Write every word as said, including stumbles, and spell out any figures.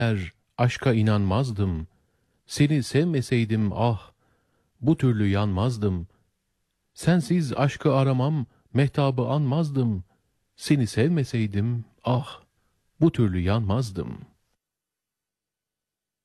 Er aşka inanmazdım. Seni sevmeseydim ah, bu türlü yanmazdım. Sensiz aşkı aramam, mehtabı anmazdım. Seni sevmeseydim ah, bu türlü yanmazdım.